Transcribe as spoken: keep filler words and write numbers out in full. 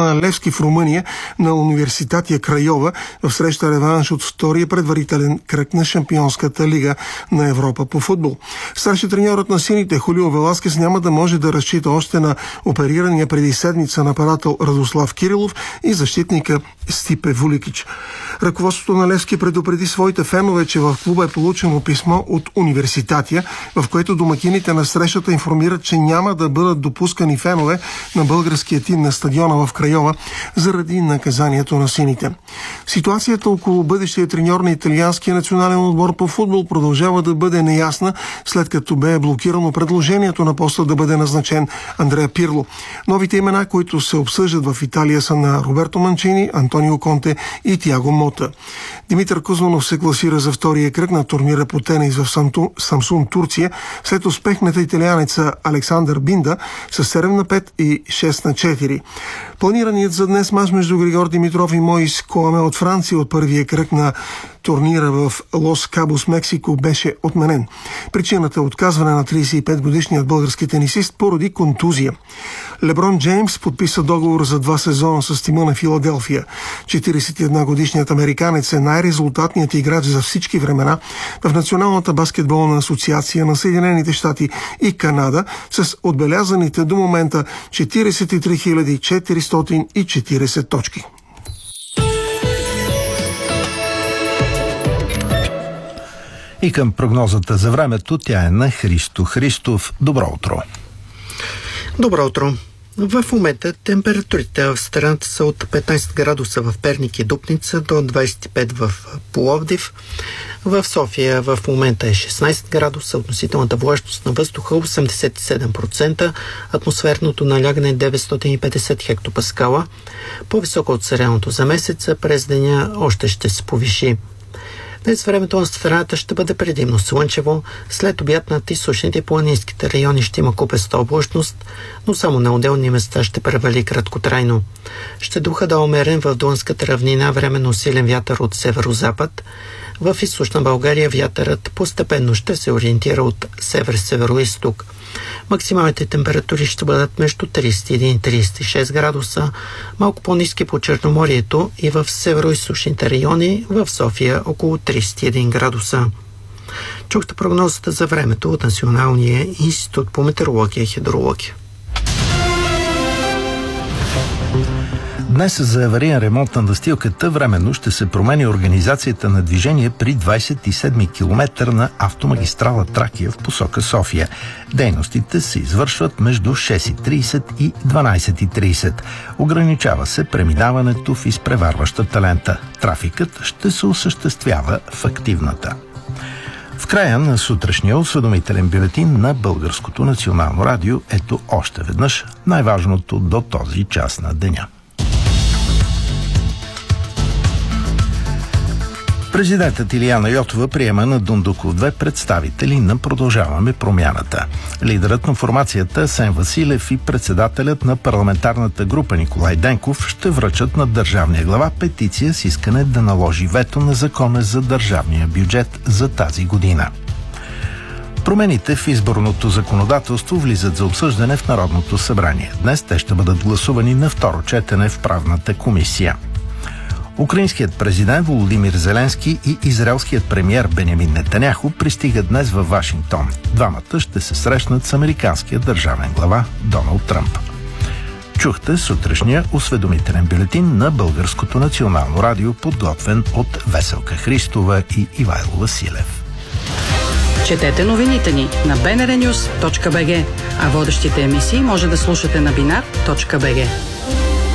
на Левски в Румъния на Университатия Крайова в среща реванш от втория предварителен кръг на Шампионската лига на Европа по футбол. Старши треньорът на сините Хулио Веласкес няма да може да разчита още на оперирания преди седмица нападател Радослав Кирилов и защитника Стипе Вуликич. Ръководството на Левски предупреди своите фенове, че в клуба е получено писмо от Университатия, в което домакините на срещата информират, че няма да бъдат допускани фенове на българския тим на стадиона в Крайова заради наказанието на сините. Ситуацията около бъдещия треньор на италианския национален отбор по футбол продължава да бъде неясна, след като бе блокирано предложението на поста да бъде назначен Андреа Пирло. Новите имена, които се обсъждат в Италия, са на Роберто Манчини, Антонио Конте и Тиаго Мота. Димитър Кузманов се класира за втория кръг на турнира по тенис в Самсун, Турция, след успех на италианеца Александър Бинда с седем на пет и шест на четири. Планираният за днес мач между Григор Димитров и Моис Коаме от Франция от първия кръг на турнира в Лос Кабос, Мексико, беше отменен. Причината е отказване на тридесет и пет годишният български тенисист поради контузия. Леброн Джеймс подписа договор за два сезона с тима на Филаделфия. четиридесет и една годишният американец е най-резултатният играч за всички времена в Националната баскетболна асоциация на Съединените щати и Канада с отбелязаните до момента четиридесет и три хиляди четиристотин и четиридесет точки. И към прогнозата за времето, тя е на Христо Христов. Добро утро! Добро утро! В момента температурите в страната са от петнайсет градуса в Перник и Дупница до двайсет и пет в Пловдив. В София в момента е шестнайсет градуса, относителната влажност на въздуха осемдесет и седем процента, атмосферното налягане е деветстотин и петдесет хектопаскала. По-високо от средното за месеца, през деня още ще се повиши. Днес времето на страната ще бъде предимно слънчево, след обяд над източните и планинските райони ще има купеста облачност, но само на отделни места ще превали краткотрайно. Ще духа да умерен в Дунската равнина, временно силен вятър от северо-запад. В източна България вятърът постепенно ще се ориентира от север-северо-исток. Максималните температури ще бъдат между трийсет и един и трийсет и шест градуса, малко по-ниски по Черноморието и в северо-источните райони, в София около трийсет и един градуса. Чухте прогнозата за времето от Националния институт по метеорология и хидрология. Днес за авариен ремонт на настилката временно ще се промени организацията на движение при двайсет и седми километър на автомагистрала Тракия в посока София. Дейностите се извършват между шест и трийсет и дванайсет и трийсет. Ограничава се преминаването в изпреварващата лента. Трафикът ще се осъществява в активната. В края на сутрешния осведомителен бюлетин на Българското национално радио, ето още веднъж най-важното до този час на деня. Президентът Илияна Йотова приема на Дондуков две представители на Продължаваме промяната. Лидерът на формацията Асен Василев и председателят на парламентарната група Николай Денков ще връчат на държавния глава петиция с искане да наложи вето на закона за държавния бюджет за тази година. Промените в изборното законодателство влизат за обсъждане в Народното събрание. Днес те ще бъдат гласувани на второ четене в правната комисия. Украинският президент Володимир Зеленски и израелският премиер Бенямин Нетаняху пристигат днес във Вашингтон. Двамата ще се срещнат с американския държавен глава Доналд Тръмп. Чухте сутрешния осведомителен бюлетин на Българското национално радио, подготвен от Веселка Христова и Ивайло Василев. Четете новините ни на би ен ар нюс точка би джи, а водещите емисии може да слушате на бинар точка би джи.